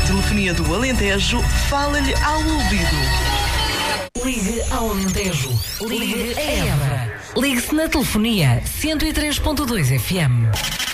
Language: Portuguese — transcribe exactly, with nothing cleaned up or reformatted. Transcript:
telefonia do Alentejo, fala-lhe ao ouvido. Ligue ao Alentejo. Ligue a Évora. Ligue-se na telefonia cento e três ponto dois F M.